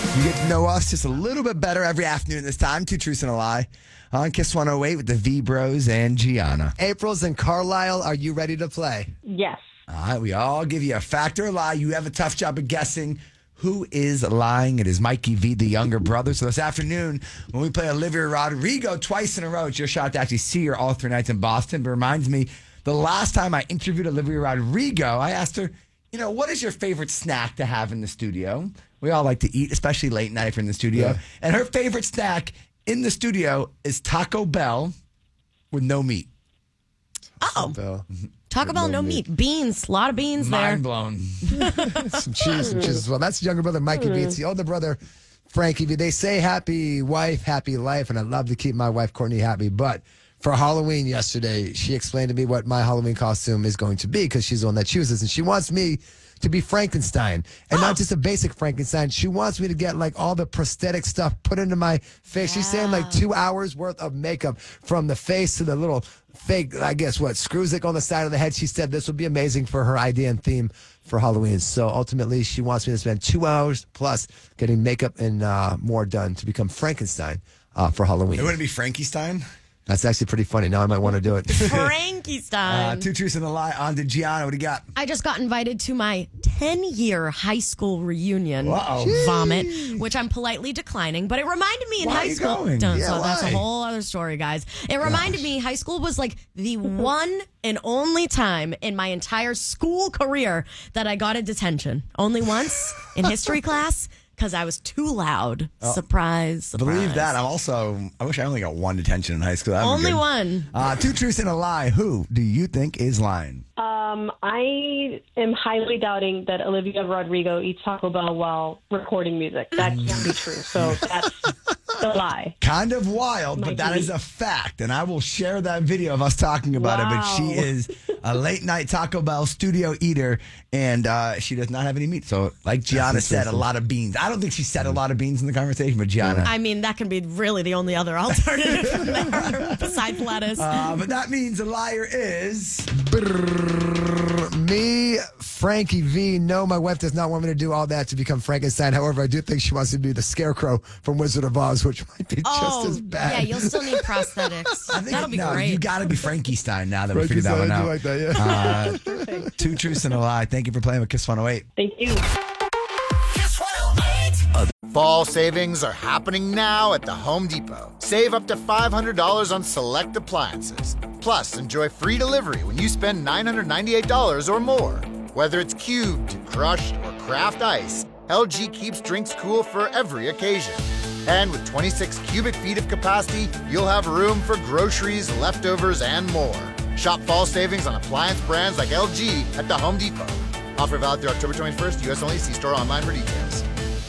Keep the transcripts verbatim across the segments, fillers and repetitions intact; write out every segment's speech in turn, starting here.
You get to know us just a little bit better every afternoon this time. Two Truths and a Lie on Kiss one oh eight with the V-Bros and Gianna. April's and Carlisle, are you ready to play? Yes. All right, we all give you a fact or a lie. You have a tough job of guessing who is lying. It is Mikey V, the younger brother. So this afternoon, when we play Olivia Rodrigo twice in a row, it's your shot to actually see her all three nights in Boston. But it reminds me, the last time I interviewed Olivia Rodrigo, I asked her, you know, what is your favorite snack to have in the studio? We all like to eat, especially late night if you're in the studio. Yeah. And her favorite snack in the studio is Taco Bell with no meat. Oh. Bell. Taco Bell, no meat. meat. Beans. A lot of beans Mind there. blown. Some cheese, some cheese as well. That's the younger brother, Mikey V. It's the older brother, Frankie V. They say happy wife, happy life, and I love to keep my wife, Courtney, happy. But for Halloween yesterday, she explained to me what my Halloween costume is going to be because she's the one that chooses. And she wants me to be Frankenstein. And oh. not just a basic Frankenstein. She wants me to get like all the prosthetic stuff put into my face. Yeah. She's saying like two hours worth of makeup from the face to the little fake, I guess, what, screws on the side of the head. She said this would be amazing for her idea and theme for Halloween. So ultimately, she wants me to spend two hours plus getting makeup and uh, more done to become Frankenstein uh, for Halloween. It wouldn't be Frankenstein? That's actually pretty funny. Now I might want to do it. Frankenstein. Uh, two truths and a lie on to Gianna. What do you got? I just got invited to my ten-year high school reunion. Uh-oh. Vomit, which I'm politely declining. But it reminded me in why high are you school. Going? Don't, yeah, so that's a why? whole other story, guys. It reminded Gosh. me high school was like the one and only time in my entire school career that I got a detention. Only once in history class. Because I was too loud. Oh, surprise, surprise. Believe that. I'm also, I wish I only got one detention in high school. That'd only one. Uh, two truths and a lie. Who do you think is lying? Um, I am highly doubting that Olivia Rodrigo eats Taco Bell while recording music. That can't be true. So that's the lie. Kind of wild, but that is a fact. And I will share that video of us talking about wow. it. But she is a late night Taco Bell studio eater, and uh, she does not have any meat. So, like Gianna said, a lot of beans. I don't think she said a lot of beans in the conversation, but Gianna. I mean, that can be really the only other alternative from there besides lettuce. Uh, but that means the liar is. Me, Frankie V. No, my wife does not want me to do all that to become Frankenstein. However, I do think she wants to be the Scarecrow from Wizard of Oz, which might be oh, just as bad. Yeah, you'll still need prosthetics. I think, That'll be no, great. You got to be Frankenstein now that we figured that one I out. do like that, yeah. uh, two truths and a lie. Thank you for playing with Kiss one oh eight. Thank you. Fall savings are happening now at the Home Depot. Save up to five hundred dollars on select appliances. Plus, enjoy free delivery when you spend nine hundred ninety-eight dollars or more. Whether it's cubed, crushed, or craft ice, L G keeps drinks cool for every occasion. And with twenty-six cubic feet of capacity, you'll have room for groceries, leftovers, and more. Shop fall savings on appliance brands like L G at the Home Depot. Offer valid through October twenty-first, U S only. See store online for details.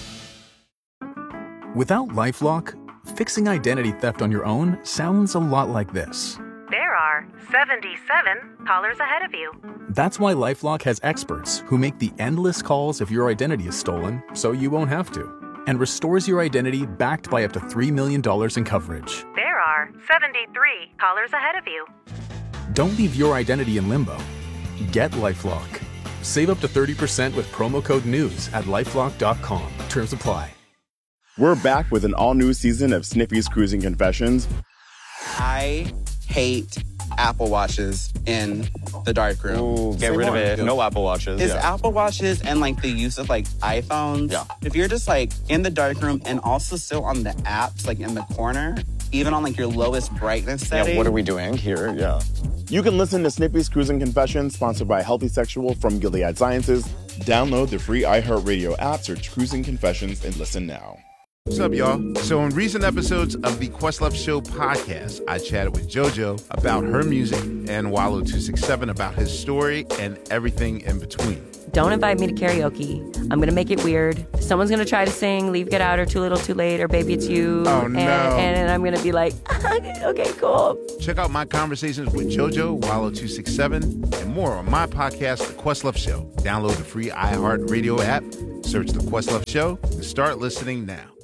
Without LifeLock, fixing identity theft on your own sounds a lot like this. There are seventy-seven callers ahead of you. That's why LifeLock has experts who make the endless calls if your identity is stolen, so you won't have to, and restores your identity backed by up to three million dollars in coverage. There are seventy-three callers ahead of you. Don't leave your identity in limbo. Get LifeLock. Save up to thirty percent with promo code NEWS at lifelock dot com. Terms apply. We're back with an all-new season of Sniffy's Cruising Confessions. I hate Apple Watches in the darkroom. Ooh, Get rid more. of it. No Apple Watches. Is yeah. Apple Watches and like the use of like iPhones. Yeah. If you're just like in the darkroom and also still on the apps, like in the corner, even on like your lowest brightness setting. Yeah, what are we doing here? Yeah. You can listen to Snippy's Cruising Confessions, sponsored by Healthy Sexual from Gilead Sciences. Download the free iHeartRadio app, search Cruising Confessions, and listen now. What's up, y'all? So in recent episodes of the Questlove Show podcast, I chatted with JoJo about her music and Wallow two six seven about his story and everything in between. Don't invite me to karaoke. I'm going to make it weird. Someone's going to try to sing Leave, Get Out, or Too Little, Too Late, or Baby, It's You. Oh, no. And, and I'm going to be like, okay, cool. Check out my conversations with JoJo, Wallow two six seven, and more on my podcast, The Questlove Show. Download the free iHeartRadio app, search The Questlove Show, and start listening now.